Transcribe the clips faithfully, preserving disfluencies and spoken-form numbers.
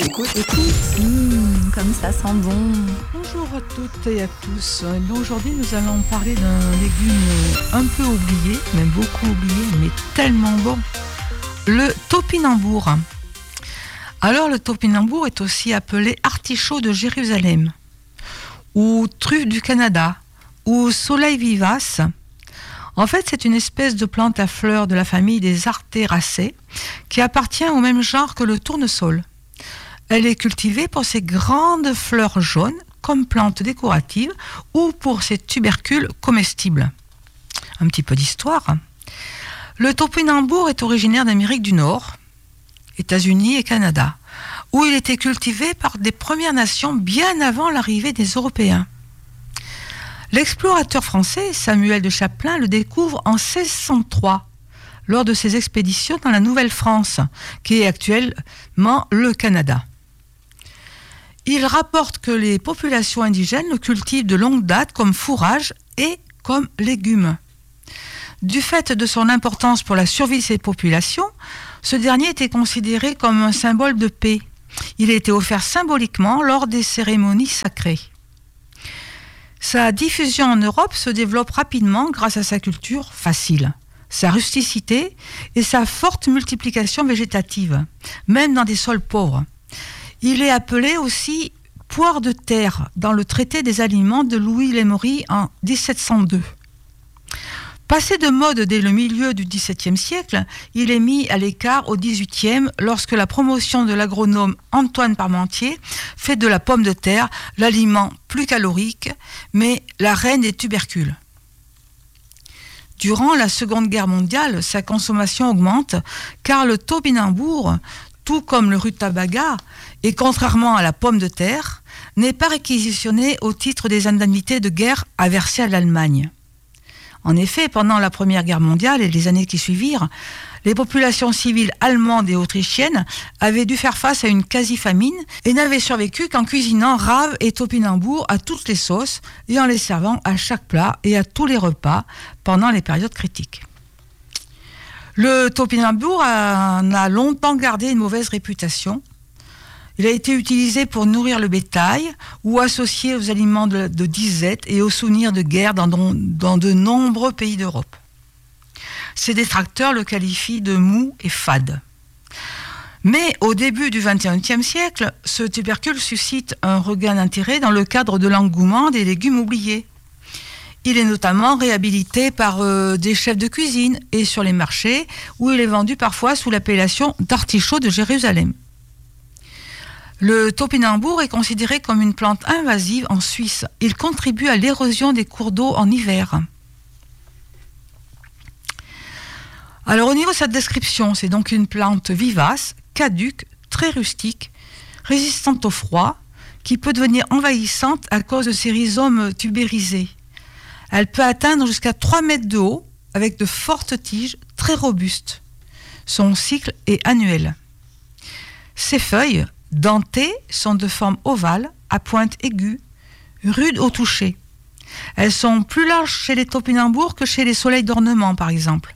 Écoute, écoute. Mmh, comme ça sent bon. Bonjour à toutes et à tous. Aujourd'hui, nous allons parler d'un légume un peu oublié, même beaucoup oublié, mais tellement bon. Le topinambour. Alors, le topinambour est aussi appelé artichaut de Jérusalem, ou truffe du Canada, ou soleil vivace. En fait, c'est une espèce de plante à fleurs de la famille des Artéracées qui appartient au même genre que le tournesol. Elle est cultivée pour ses grandes fleurs jaunes comme plante décorative ou pour ses tubercules comestibles. Un petit peu d'histoire. Le topinambour est originaire d'Amérique du Nord, États-Unis et Canada, où il était cultivé par des Premières Nations bien avant l'arrivée des Européens. L'explorateur français Samuel de Champlain le découvre en seize cent trois, lors de ses expéditions dans la Nouvelle-France, qui est actuellement le Canada. Il rapporte que les populations indigènes le cultivent de longue date comme fourrage et comme légume. Du fait de son importance pour la survie de ces populations, ce dernier était considéré comme un symbole de paix. Il a été offert symboliquement lors des cérémonies sacrées. Sa diffusion en Europe se développe rapidement grâce à sa culture facile, sa rusticité et sa forte multiplication végétative, même dans des sols pauvres. Il est appelé aussi poire de terre dans le traité des aliments de Louis Lemery en dix-sept cent deux. Passé de mode dès le milieu du dix-septième siècle, il est mis à l'écart au dix-huitième lorsque la promotion de l'agronome Antoine Parmentier fait de la pomme de terre l'aliment plus calorique, mais la reine des tubercules. Durant la Seconde Guerre mondiale, sa consommation augmente car le topinambour, tout comme le rutabaga, et contrairement à la pomme de terre, n'est pas réquisitionné au titre des indemnités de guerre à verser à l'Allemagne. En effet, pendant la Première Guerre mondiale et les années qui suivirent, les populations civiles allemandes et autrichiennes avaient dû faire face à une quasi-famine et n'avaient survécu qu'en cuisinant raves et topinambour à toutes les sauces et en les servant à chaque plat et à tous les repas pendant les périodes critiques. Le topinambour a, a longtemps gardé une mauvaise réputation. Il a été utilisé pour nourrir le bétail ou associé aux aliments de, de disette et aux souvenirs de guerre dans, dans de nombreux pays d'Europe. Ses détracteurs le qualifient de mou et fade. Mais au début du vingt et unième siècle, ce tubercule suscite un regain d'intérêt dans le cadre de l'engouement des légumes oubliés. Il est notamment réhabilité par euh, des chefs de cuisine et sur les marchés où il est vendu parfois sous l'appellation d'artichaut de Jérusalem. Le topinambour est considéré comme une plante invasive en Suisse. Il contribue à l'érosion des cours d'eau en hiver. Alors au niveau de sa description, c'est donc une plante vivace, caduque, très rustique, résistante au froid, qui peut devenir envahissante à cause de ses rhizomes tubérisés. Elle peut atteindre jusqu'à trois mètres de haut, avec de fortes tiges très robustes. Son cycle est annuel. Ses feuilles, dentées, sont de forme ovale, à pointe aiguë, rudes au toucher. Elles sont plus larges chez les topinambours que chez les soleils d'ornement, par exemple.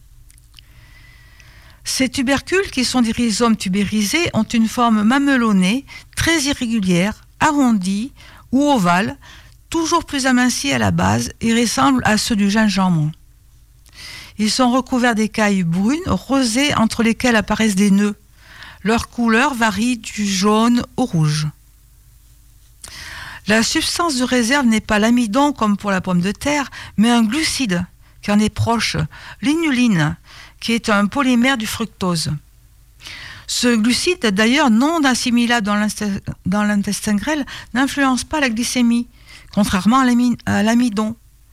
Ces tubercules, qui sont des rhizomes tubérisés, ont une forme mamelonnée, très irrégulière, arrondie ou ovale, toujours plus amincis à la base et ressemblent à ceux du gingembre. Ils sont recouverts d'écailles brunes, rosées, entre lesquelles apparaissent des nœuds. Leur couleur varie du jaune au rouge. La substance de réserve n'est pas l'amidon comme pour la pomme de terre, mais un glucide, qui en est proche, l'inuline, qui est un polymère du fructose. Ce glucide, d'ailleurs non assimilable dans l'intestin grêle, n'influence pas la glycémie, contrairement à l'amidon.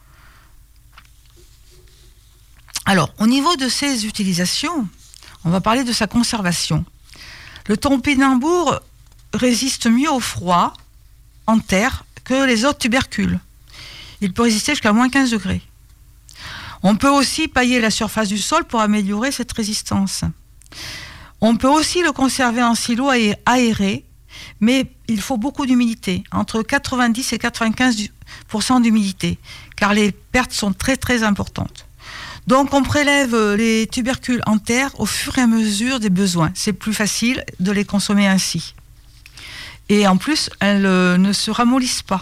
Alors, au niveau de ses utilisations, on va parler de sa conservation. Le topinambour résiste mieux au froid en terre que les autres tubercules. Il peut résister jusqu'à moins quinze degrés. On peut aussi pailler la surface du sol pour améliorer cette résistance. On peut aussi le conserver en silo aéré, mais il faut beaucoup d'humidité, entre quatre-vingt-dix et quatre-vingt-quinze pour cent d'humidité, car les pertes sont très très importantes. Donc on prélève les tubercules en terre au fur et à mesure des besoins. C'est plus facile de les consommer ainsi. Et en plus, elles euh, ne se ramollissent pas.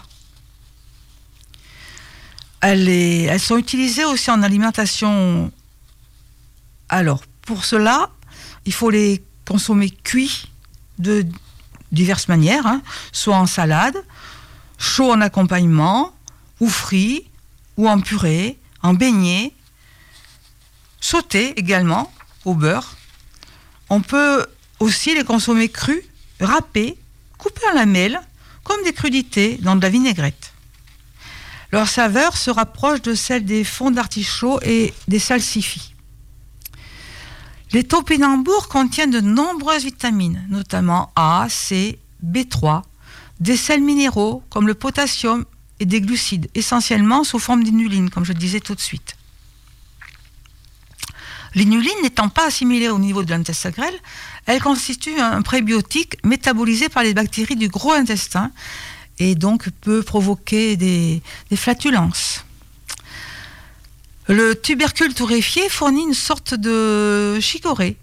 Elles, est, elles sont utilisées aussi en alimentation. Alors, pour cela, il faut les consommer cuits de diverses manières, hein, soit en salade, chaud en accompagnement, ou frit, ou en purée, en beignet, sautés également au beurre. On peut aussi les consommer crus, râpés, coupés en lamelles, comme des crudités dans de la vinaigrette. Leur saveur se rapproche de celle des fonds d'artichaut et des salsifis. Les topinambours contiennent de nombreuses vitamines, notamment A, C, B trois, des sels minéraux comme le potassium et des glucides, essentiellement sous forme d'inuline, comme je disais tout de suite. L'inuline n'étant pas assimilée au niveau de l'intestin grêle, elle constitue un prébiotique métabolisé par les bactéries du gros intestin et donc peut provoquer des, des flatulences. Le tubercule torréfié fournit une sorte de chicorée.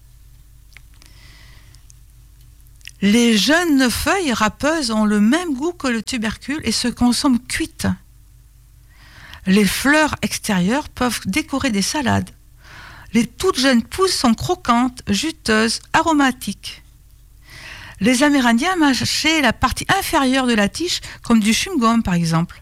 Les jeunes feuilles râpeuses ont le même goût que le tubercule et se consomment cuites. Les fleurs extérieures peuvent décorer des salades. Les toutes jeunes pousses sont croquantes, juteuses, aromatiques. Les Amérindiens mâchaient la partie inférieure de la tige, comme du chewing-gum par exemple.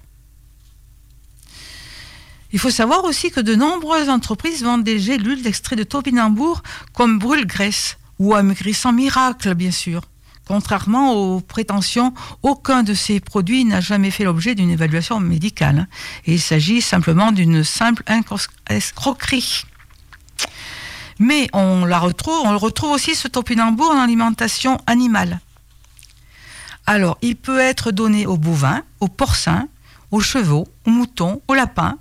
Il faut savoir aussi que de nombreuses entreprises vendent des gélules d'extrait de topinambour comme brûle-graisse ou amaigrissant miracle, bien sûr. Contrairement aux prétentions, aucun de ces produits n'a jamais fait l'objet d'une évaluation médicale. Et il s'agit simplement d'une simple escroquerie. Mais on, la retrouve, on le retrouve aussi, ce topinambour, en alimentation animale. Alors, il peut être donné aux bovins, aux porcins, aux chevaux, aux moutons, aux lapins.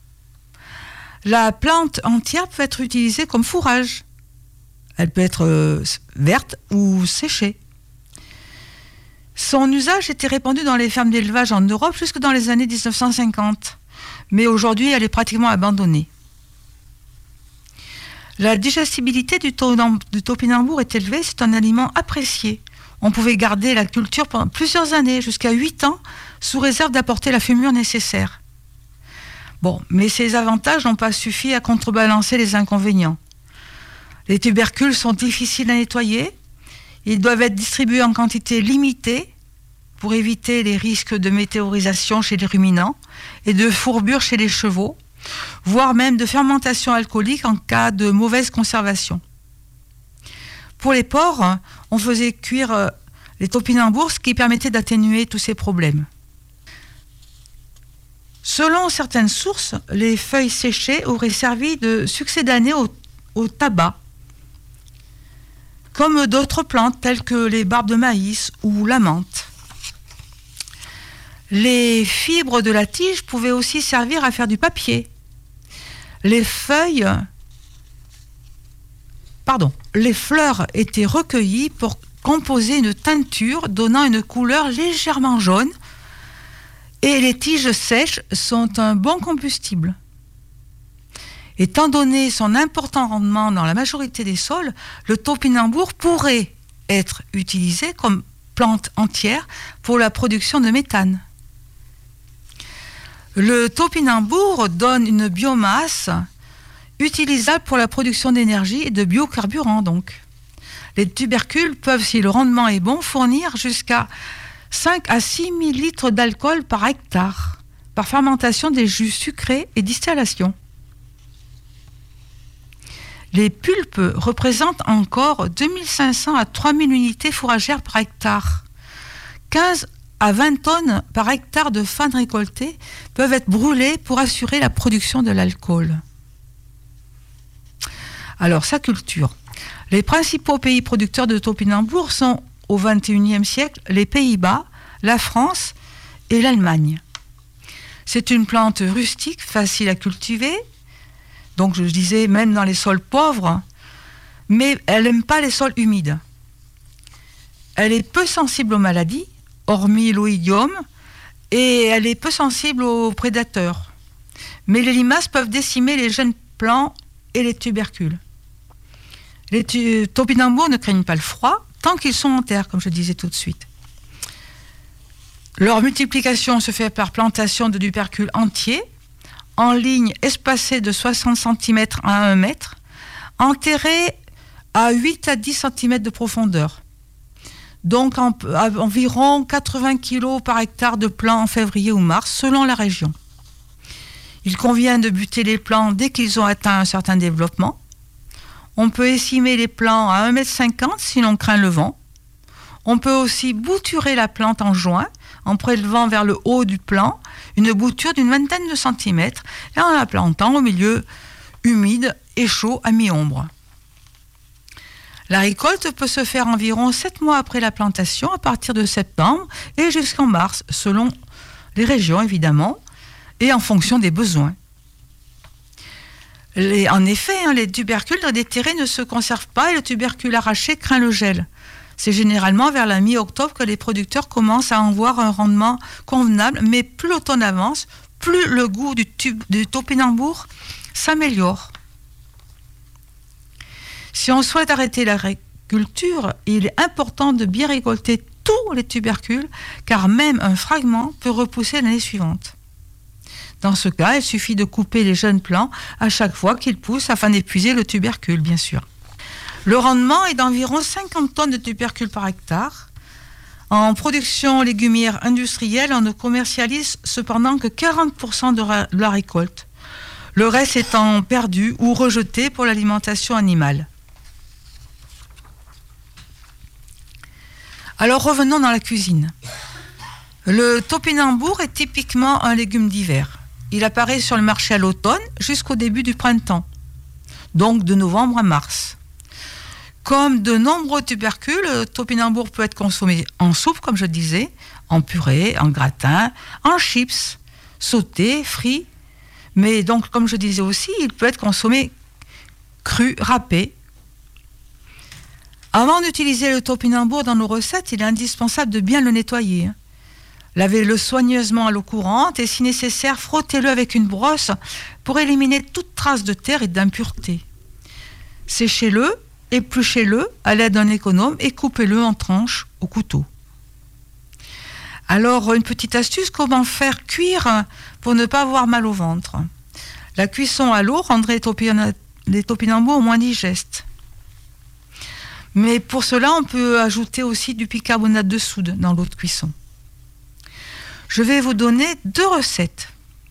La plante entière peut être utilisée comme fourrage. Elle peut être euh, verte ou séchée. Son usage était répandu dans les fermes d'élevage en Europe jusque dans les années dix-neuf cent cinquante. Mais aujourd'hui, elle est pratiquement abandonnée. La digestibilité du, to- du topinambour est élevée, c'est un aliment apprécié. On pouvait garder la culture pendant plusieurs années, jusqu'à huit ans, sous réserve d'apporter la fumure nécessaire. Bon, mais ces avantages n'ont pas suffi à contrebalancer les inconvénients. Les tubercules sont difficiles à nettoyer, ils doivent être distribués en quantité limitée pour éviter les risques de météorisation chez les ruminants et de fourbure chez les chevaux, voire même de fermentation alcoolique en cas de mauvaise conservation. Pour les porcs, on faisait cuire les topinambours, ce qui permettait d'atténuer tous ces problèmes. Selon certaines sources, les feuilles séchées auraient servi de succédané au, au tabac, comme d'autres plantes telles que les barbes de maïs ou la menthe. Les fibres de la tige pouvaient aussi servir à faire du papier. Les feuilles, pardon, les fleurs étaient recueillies pour composer une teinture donnant une couleur légèrement jaune, et les tiges sèches sont un bon combustible. Étant donné son important rendement dans la majorité des sols, le topinambour pourrait être utilisé comme plante entière pour la production de méthane. Le topinambour donne une biomasse utilisable pour la production d'énergie et de biocarburants donc. Les tubercules peuvent, si le rendement est bon, fournir jusqu'à cinq à six mille litres d'alcool par hectare, par fermentation des jus sucrés et distillation. Les pulpes représentent encore deux mille cinq cents à trois mille unités fourragères par hectare. quinze à vingt tonnes par hectare de fanes récoltées peuvent être brûlées pour assurer la production de l'alcool. Alors, sa culture. Les principaux pays producteurs de topinambour sont, au vingt et unième siècle, les Pays-Bas, la France et l'Allemagne. C'est une plante rustique, facile à cultiver, donc je disais même dans les sols pauvres, mais elle n'aime pas les sols humides. Elle est peu sensible aux maladies, hormis l'oïdium, et elle est peu sensible aux prédateurs. Mais les limaces peuvent décimer les jeunes plants et les tubercules. Les tu- topinambours ne craignent pas le froid tant qu'ils sont en terre, comme je disais tout de suite. Leur multiplication se fait par plantation de tubercules entiers, en ligne espacée de soixante centimètres à un mètre, enterrés à huit à dix centimètres de profondeur. Donc en, à environ quatre-vingts kilos par hectare de plants en février ou mars, selon la région. Il convient de buter les plants dès qu'ils ont atteint un certain développement. On peut essimer les plants à un mètre cinquante si l'on craint le vent. On peut aussi bouturer la plante en juin en prélevant vers le haut du plant une bouture d'une vingtaine de centimètres et en la plantant au milieu humide et chaud à mi-ombre. La récolte peut se faire environ sept mois après la plantation, à partir de septembre et jusqu'en mars, selon les régions évidemment, et en fonction des besoins. Les, en effet, hein, les tubercules déterrés ne se conservent pas et le tubercule arraché craint le gel. C'est généralement vers la mi-octobre que les producteurs commencent à en voir un rendement convenable, mais plus l'automne avance, plus le goût du, tube, du topinambour s'améliore. Si on souhaite arrêter l'agriculture, il est important de bien récolter tous les tubercules, car même un fragment peut repousser l'année suivante. Dans ce cas, il suffit de couper les jeunes plants à chaque fois qu'ils poussent afin d'épuiser le tubercule, bien sûr. Le rendement est d'environ cinquante tonnes de tubercules par hectare. En production légumière industrielle, on ne commercialise cependant que quarante pour cent de la récolte, le reste étant perdu ou rejeté pour l'alimentation animale. Alors revenons dans la cuisine. Le topinambour est typiquement un légume d'hiver. Il apparaît sur le marché à l'automne jusqu'au début du printemps, donc de novembre à mars. Comme de nombreux tubercules, le topinambour peut être consommé en soupe, comme je disais, en purée, en gratin, en chips, sauté, frit. Mais donc, comme je disais aussi, il peut être consommé cru, râpé. Avant d'utiliser le topinambour dans nos recettes, il est indispensable de bien le nettoyer. Lavez-le soigneusement à l'eau courante et, si nécessaire, frottez-le avec une brosse pour éliminer toute trace de terre et d'impureté. Séchez-le, épluchez-le à l'aide d'un économe et coupez-le en tranches au couteau. Alors, une petite astuce, comment faire cuire pour ne pas avoir mal au ventre. La cuisson à l'eau rendrait les topinambours moins digestes. Mais pour cela, on peut ajouter aussi du bicarbonate de soude dans l'eau de cuisson. Je vais vous donner deux recettes.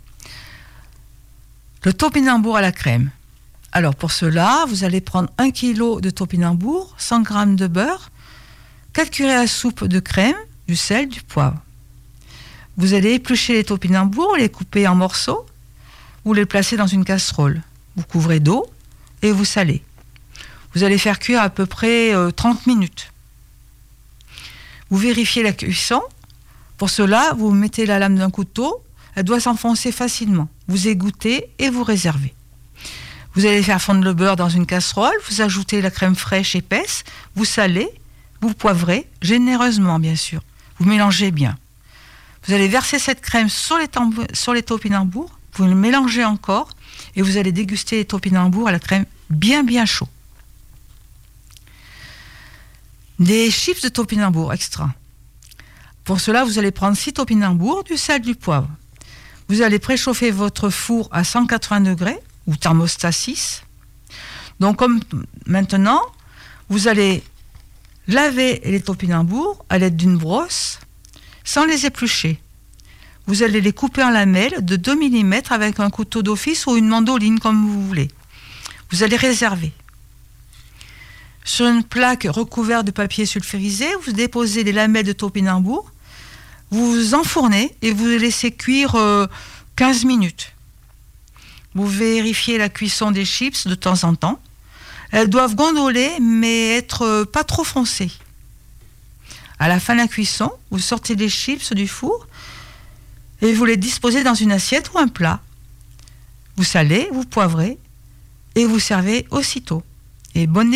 Le topinambour à la crème. Alors pour cela, vous allez prendre un kilo de topinambour, cent grammes de beurre, quatre cuillères à soupe de crème, du sel, du poivre. Vous allez éplucher les topinambours, les couper en morceaux, vous les placez dans une casserole. Vous couvrez d'eau et vous salez. Vous allez faire cuire à peu près euh, trente minutes. Vous vérifiez la cuisson. Pour cela, vous mettez la lame d'un couteau, elle doit s'enfoncer facilement. Vous égouttez et vous réservez. Vous allez faire fondre le beurre dans une casserole, vous ajoutez la crème fraîche épaisse, vous salez, vous poivrez, généreusement bien sûr. Vous mélangez bien. Vous allez verser cette crème sur les, tamb- sur les topinambours, vous le mélangez encore et vous allez déguster les topinambours à la crème bien bien chaud. Des chips de topinambour extra. Pour cela, vous allez prendre six topinambours, du sel, du poivre. Vous allez préchauffer votre four à cent quatre-vingts degrés ou thermostat six. Donc comme maintenant, vous allez laver les topinambours à l'aide d'une brosse sans les éplucher. Vous allez les couper en lamelles de deux millimètres avec un couteau d'office ou une mandoline comme vous voulez. Vous allez réserver. Sur une plaque recouverte de papier sulfurisé, vous déposez les lamelles de topinambour, vous enfournez et vous les laissez cuire euh, quinze minutes. Vous vérifiez la cuisson des chips de temps en temps. Elles doivent gondoler mais être euh, pas trop foncées. À la fin de la cuisson, vous sortez les chips du four et vous les disposez dans une assiette ou un plat. Vous salez, vous poivrez et vous servez aussitôt. Et bonne